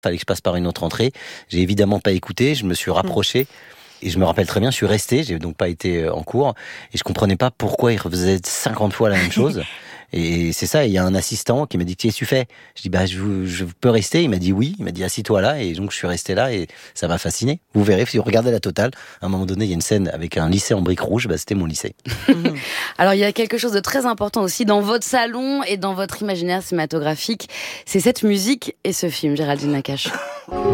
Fallait que je passe par une autre entrée. J'ai évidemment pas écouté, je me suis rapproché. Et je me rappelle très bien, je suis resté, j'ai donc pas été en cours, et je comprenais pas pourquoi il refaisait 50 fois la même chose. Et c'est ça, il y a un assistant qui m'a dit, qu'est-ce que tu fais? Je dis, je peux rester. Il m'a dit oui, il m'a dit, assis-toi là, et donc je suis resté là, et ça m'a fasciné. Vous verrez, si vous regardez la totale, à un moment donné, il y a une scène avec un lycée en briques rouges, c'était mon lycée. Alors il y a quelque chose de très important aussi dans votre salon et dans votre imaginaire cinématographique, c'est cette musique et ce film, Géraldine Nakache.